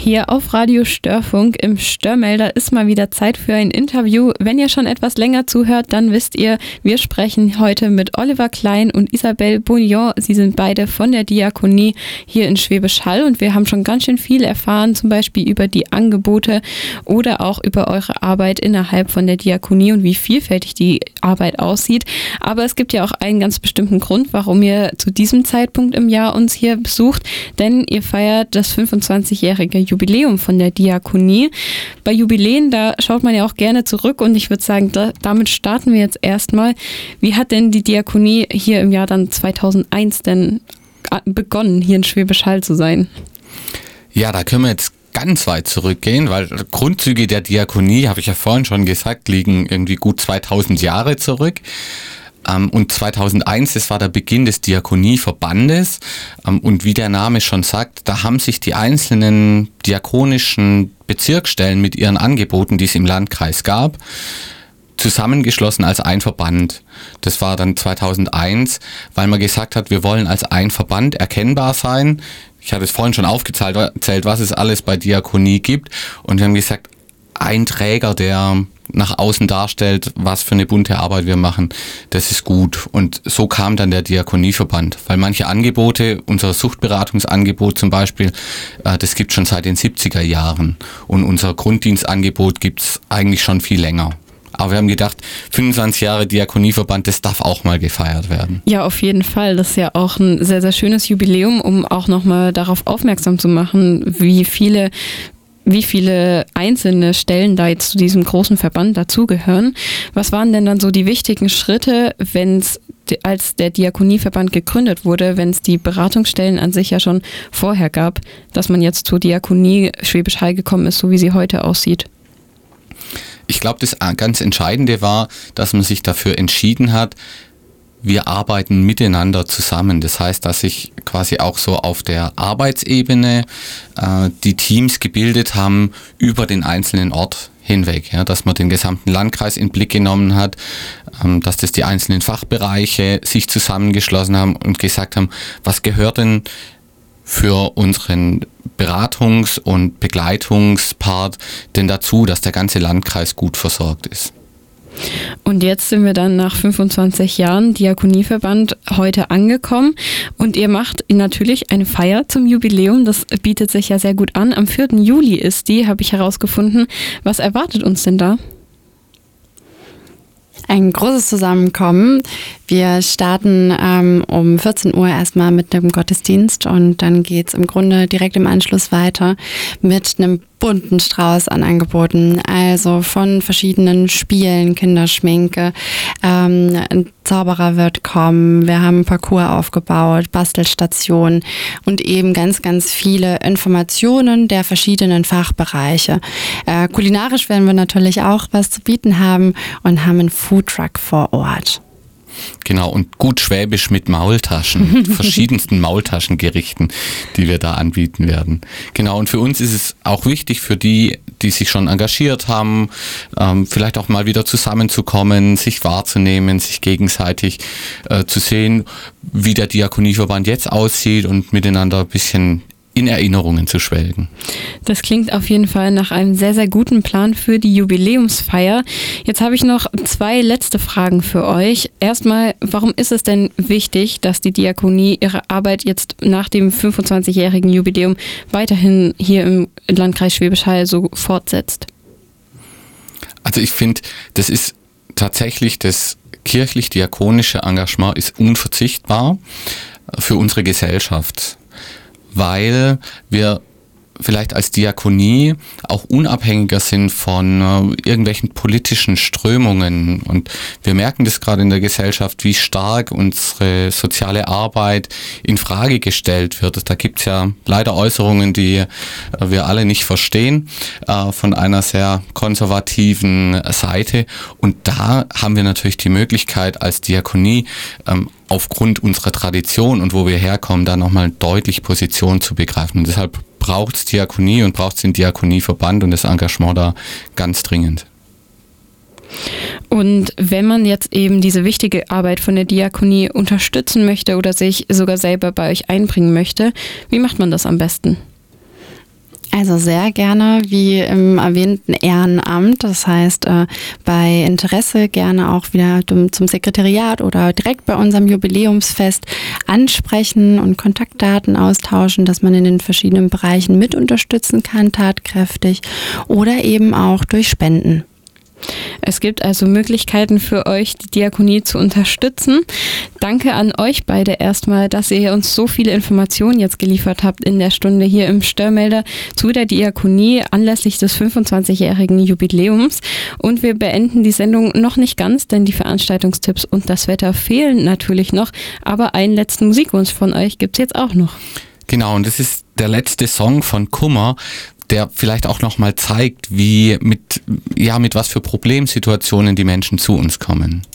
Hier auf Radio Störfunk im Störmelder ist mal wieder Zeit für ein Interview. Wenn ihr schon etwas länger zuhört, dann wisst ihr, wir sprechen heute mit Oliver Klein und Isabelle Bouillon. Sie sind beide von der Diakonie hier in Schwäbisch Hall und wir haben schon ganz schön viel erfahren, zum Beispiel über die Angebote oder auch über eure Arbeit innerhalb von der Diakonie und wie vielfältig die Arbeit aussieht. Aber es gibt ja auch einen ganz bestimmten Grund, warum ihr zu diesem Zeitpunkt im Jahr uns hier besucht, denn ihr feiert das 25-jährige Jubiläum von der Diakonie. Bei Jubiläen, da schaut man ja auch gerne zurück und ich würde sagen, damit starten wir jetzt erstmal. Wie hat denn die Diakonie hier im Jahr dann 2001 denn begonnen, hier in Schwäbisch Hall zu sein? Ja, da können wir jetzt ganz weit zurückgehen, weil Grundzüge der Diakonie, habe ich ja vorhin schon gesagt, liegen irgendwie gut 2000 Jahre zurück. Und 2001, das war der Beginn des Diakonieverbandes. Und wie der Name schon sagt, da haben sich die einzelnen diakonischen Bezirksstellen mit ihren Angeboten, die es im Landkreis gab, zusammengeschlossen als ein Verband. Das war dann 2001, weil man gesagt hat, wir wollen als ein Verband erkennbar sein. Ich hatte es vorhin schon aufgezählt, was es alles bei Diakonie gibt. Und wir haben gesagt, ein Träger, der nach außen darstellt, was für eine bunte Arbeit wir machen, das ist gut. Und so kam dann der Diakonieverband, weil manche Angebote, unser Suchtberatungsangebot zum Beispiel, das gibt es schon seit den 70er Jahren. Und unser Grunddienstangebot gibt es eigentlich schon viel länger. Aber wir haben gedacht, 25 Jahre Diakonieverband, das darf auch mal gefeiert werden. Ja, auf jeden Fall. Das ist ja auch ein sehr, sehr schönes Jubiläum, um auch nochmal darauf aufmerksam zu machen, wie viele einzelne Stellen da jetzt zu diesem großen Verband dazugehören. Was waren denn dann so die wichtigen Schritte, als der Diakonieverband gegründet wurde, wenn es die Beratungsstellen an sich ja schon vorher gab, dass man jetzt zur Diakonie Schwäbisch Hall gekommen ist, so wie sie heute aussieht? Ich glaube, das ganz Entscheidende war, dass man sich dafür entschieden hat, wir arbeiten miteinander zusammen. Das heißt, dass sich quasi auch so auf der Arbeitsebene die Teams gebildet haben über den einzelnen Ort hinweg. Ja, dass man den gesamten Landkreis in den Blick genommen hat, dass das die einzelnen Fachbereiche sich zusammengeschlossen haben und gesagt haben, was gehört denn für unseren Beratungs- und Begleitungspart denn dazu, dass der ganze Landkreis gut versorgt ist. Und jetzt sind wir dann nach 25 Jahren Diakonieverband heute angekommen und ihr macht natürlich eine Feier zum Jubiläum. Das bietet sich ja sehr gut an. Am 4. Juli ist die, habe ich herausgefunden. Was erwartet uns denn da? Ein großes Zusammenkommen. Wir starten um 14 Uhr erstmal mit einem Gottesdienst und dann geht's im Grunde direkt im Anschluss weiter mit einem bunten Strauß an Angeboten, also von verschiedenen Spielen, Kinderschminke, ein Zauberer wird kommen, wir haben einen Parcours aufgebaut, Bastelstationen und eben ganz, ganz viele Informationen der verschiedenen Fachbereiche. Kulinarisch werden wir natürlich auch was zu bieten haben und haben einen Foodtruck vor Ort. Genau, und gut schwäbisch mit Maultaschen, verschiedensten Maultaschengerichten, die wir da anbieten werden. Genau, und für uns ist es auch wichtig, für die sich schon engagiert haben, vielleicht auch mal wieder zusammenzukommen, sich wahrzunehmen, sich gegenseitig zu sehen, wie der Diakonieverband jetzt aussieht und miteinander ein bisschen in Erinnerungen zu schwelgen. Das klingt auf jeden Fall nach einem sehr, sehr guten Plan für die Jubiläumsfeier. Jetzt habe ich noch 2 letzte Fragen für euch. Erstmal, warum ist es denn wichtig, dass die Diakonie ihre Arbeit jetzt nach dem 25-jährigen Jubiläum weiterhin hier im Landkreis Schwäbisch Hall so fortsetzt? Also ich finde, das ist tatsächlich das kirchlich-diakonische Engagement ist unverzichtbar für unsere Gesellschaft, weil wir vielleicht als Diakonie auch unabhängiger sind von irgendwelchen politischen Strömungen. Und wir merken das gerade in der Gesellschaft, wie stark unsere soziale Arbeit in Frage gestellt wird. Da gibt es ja leider Äußerungen, die wir alle nicht verstehen, von einer sehr konservativen Seite. Und da haben wir natürlich die Möglichkeit als Diakonie, aufgrund unserer Tradition und wo wir herkommen, da nochmal deutlich Position zu begreifen. Und deshalb braucht es Diakonie und braucht es den Diakonieverband und das Engagement da ganz dringend. Und wenn man jetzt eben diese wichtige Arbeit von der Diakonie unterstützen möchte oder sich sogar selber bei euch einbringen möchte, wie macht man das am besten? Also sehr gerne, wie im erwähnten Ehrenamt. Das heißt, bei Interesse gerne auch wieder zum Sekretariat oder direkt bei unserem Jubiläumsfest ansprechen und Kontaktdaten austauschen, dass man in den verschiedenen Bereichen mit unterstützen kann, tatkräftig oder eben auch durch Spenden. Es gibt also Möglichkeiten für euch, die Diakonie zu unterstützen. Danke an euch beide erstmal, dass ihr uns so viele Informationen jetzt geliefert habt in der Stunde hier im Störmelder zu der Diakonie anlässlich des 25-jährigen Jubiläums. Und wir beenden die Sendung noch nicht ganz, denn die Veranstaltungstipps und das Wetter fehlen natürlich noch. Aber einen letzten Musikwunsch von euch gibt es jetzt auch noch. Genau, und das ist der letzte Song von Kummer, der vielleicht auch nochmal zeigt, mit was für Problemsituationen die Menschen zu uns kommen.